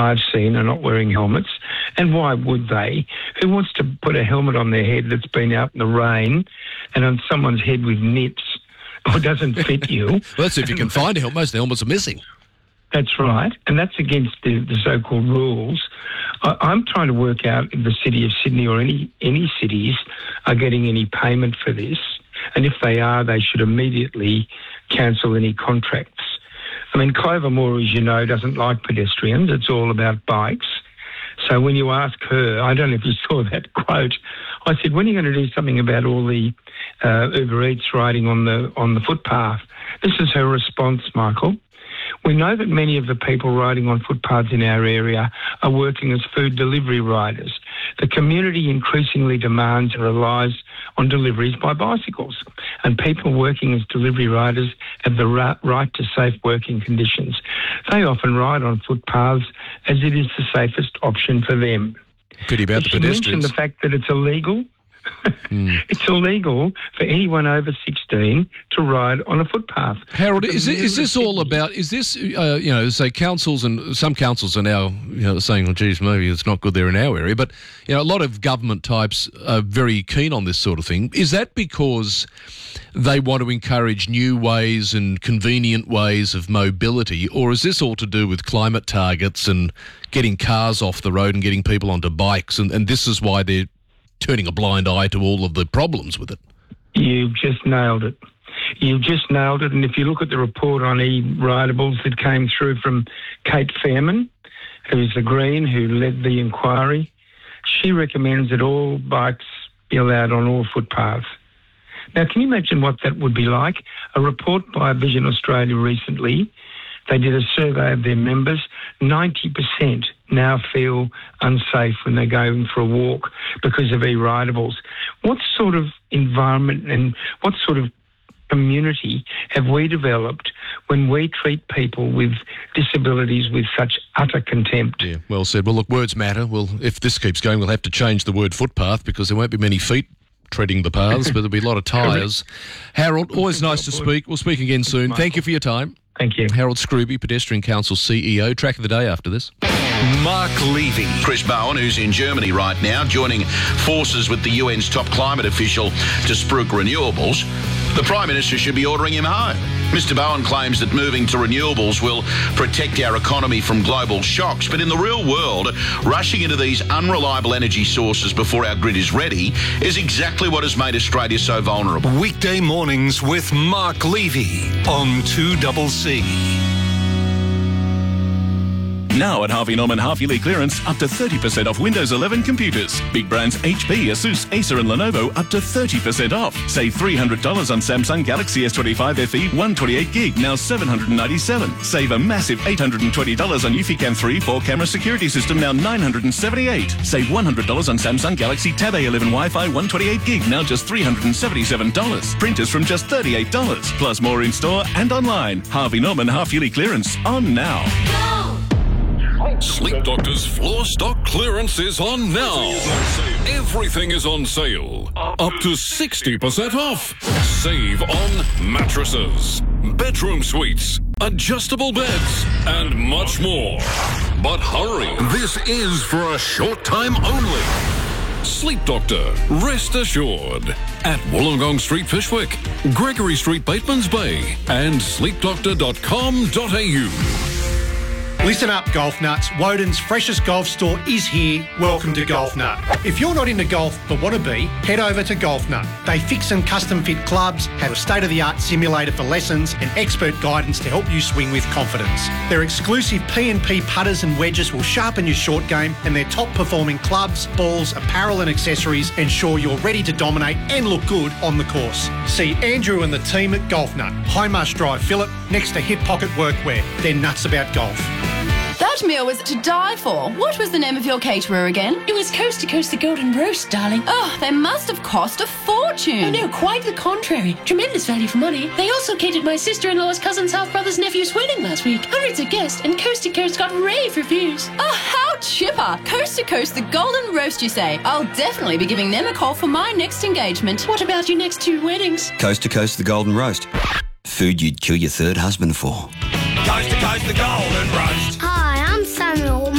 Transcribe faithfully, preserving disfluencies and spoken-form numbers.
I've seen are not wearing helmets. And why would they? Who wants to put a helmet on their head that's been out in the rain and on someone's head with nits or doesn't fit you? Well, that's if you can find a helmet. Most of the helmets are missing. That's right, and that's against the, the so-called rules. I, I'm trying to work out if the city of Sydney or any any cities are getting any payment for this, and if they are, they should immediately cancel any contracts. I mean, Clover Moore, as you know, doesn't like pedestrians. It's all about bikes. So when you ask her, I don't know if you saw that quote, I said, when are you going to do something about all the uh, Uber Eats riding on the on the footpath? This is her response, Michael. We know that many of the people riding on footpaths in our area are working as food delivery riders. The community increasingly demands and relies on deliveries by bicycles, and people working as delivery riders have the right to safe working conditions. They often ride on footpaths as it is the safest option for them. Pity about the pedestrians. You mentioned the fact that it's illegal. Mm. It's illegal for anyone over sixteen to ride on a footpath. Harold, is, it, is this all about, is this, uh, you know, say councils, and some councils are now, you know, saying, well, geez, maybe it's not good there in our area, but, you know, a lot of government types are very keen on this sort of thing. Is that because they want to encourage new ways and convenient ways of mobility, or is this all to do with climate targets and getting cars off the road and getting people onto bikes, and, and this is why they're turning a blind eye to all of the problems with it? You've just nailed it. You've just nailed it. And if you look at the report on e-ridables that came through from Kate Fairman, who's the Green who led the inquiry, she recommends that all bikes be allowed on all footpaths. Now, can you imagine what that would be like? A report by Vision Australia recently, they did a survey of their members. ninety percent now feel unsafe when they're going for a walk because of e-ridables. What sort of environment and what sort of community have we developed when we treat people with disabilities with such utter contempt? Yeah, well said. Well, look, words matter. Well, if this keeps going, we'll have to change the word footpath because there won't be many feet treading the paths, but there'll be a lot of tyres. Harold, always nice to speak. We'll speak again soon. Thank you for your time. Thank you. Harold Scrooby, Pedestrian Council C E O. Track of the day after this. Mark Levy. Chris Bowen, who's in Germany right now, joining forces with the U N's top climate official to spruik renewables. The Prime Minister should be ordering him home. Mister Bowen claims that moving to renewables will protect our economy from global shocks, but in the real world, rushing into these unreliable energy sources before our grid is ready is exactly what has made Australia so vulnerable. Weekday mornings with Mark Levy on two C C. Now at Harvey Norman half-yearly clearance, up to thirty percent off Windows eleven computers. Big brands H P, Asus, Acer and Lenovo up to thirty percent off. Save three hundred dollars on Samsung Galaxy S twenty-five F E one twenty-eight gig, now seven hundred ninety-seven dollars. Save a massive eight hundred twenty dollars on Eufy Cam three four-camera security system, now nine hundred seventy-eight dollars. Save one hundred dollars on Samsung Galaxy Tab A eleven Wi-Fi one twenty-eight gig, now just three hundred seventy-seven dollars. Printers from just thirty-eight dollars. Plus more in store and online. Harvey Norman half-yearly clearance on now. Sleep Doctor's floor stock clearance is on now. Everything is on sale. Up to sixty percent off. Save on mattresses, bedroom suites, adjustable beds, and much more. But hurry, this is for a short time only. Sleep Doctor, rest assured. At Wollongong Street, Fishwick, Gregory Street, Batemans Bay, and sleep doctor dot com dot a u. Listen up, golf nuts. Woden's freshest golf store is here. Welcome to Golf Nut. If you're not into golf but want to be, head over to Golf Nut. They fix and custom fit clubs, have a state-of-the-art simulator for lessons, and expert guidance to help you swing with confidence. Their exclusive P and P putters and wedges will sharpen your short game, and their top-performing clubs, balls, apparel and accessories ensure you're ready to dominate and look good on the course. See Andrew and the team at Golf Nut, High Marsh Drive, Phillip, next to Hip Pocket Workwear. They're nuts about golf. That meal was to die for. What was the name of your caterer again? It was Coast to Coast the Golden Roast, darling. Oh, they must have cost a fortune. Oh, no, quite the contrary. Tremendous value for money. They also catered my sister-in-law's cousin's half-brother's nephew's wedding last week. Hundreds of guests, and Coast to Coast got rave reviews. Oh, how chipper. Coast to Coast the Golden Roast, you say? I'll definitely be giving them a call for my next engagement. What about your next two weddings? Coast to Coast the Golden Roast. Food you'd kill your third husband for. Coast to Coast the Golden Roast.